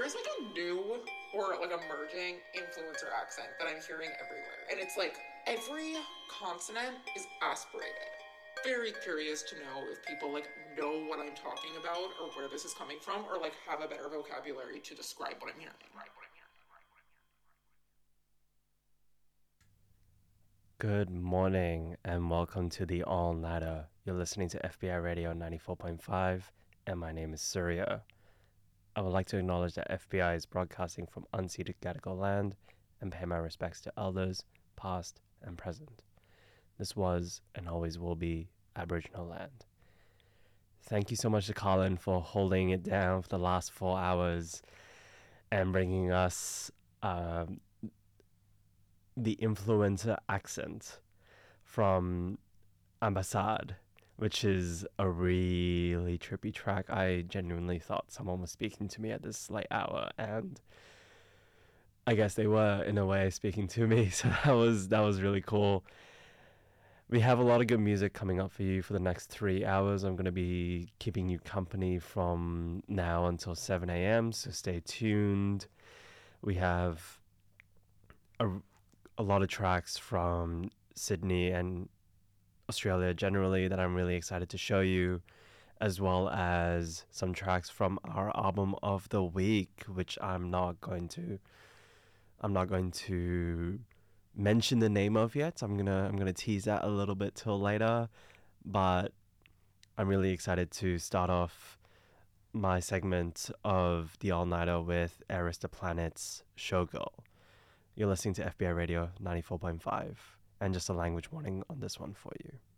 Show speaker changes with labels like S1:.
S1: there's like a new or like emerging influencer accent that I'm hearing everywhere. And it's like every consonant is aspirated. Very curious to know if people like know what I'm talking about or where this is coming from or like have a better vocabulary to describe what I'm hearing.
S2: Good morning and welcome to the All Nighter. You're listening to FBI Radio 94.5, and my name is Surya. I would like to acknowledge that FBI is broadcasting from unceded Gadigal land and pay my respects to elders, past and present. This was and always will be Aboriginal land. Thank you so much to Colin for holding it down for the last 4 hours and bringing us the influencer accent from Ambassade, which is a really trippy track. I genuinely thought someone was speaking to me at this late hour, and I guess they were in a way speaking to me. So that was really cool. We have a lot of good music coming up for you for the next 3 hours. I'm going to be keeping you company from now until 7 a.m. So stay tuned. We have a, a lot of tracks from Sydney and Australia generally that I'm really excited to show you, as well as some tracks from our album of the week, which I'm not going to mention the name of yet. I'm gonna tease that a little bit till later, but I'm really excited to start off my segment of the All Nighter with Arista Planet's Showgirl. You're listening to FBI Radio 94.5, and just a language warning on this one for you.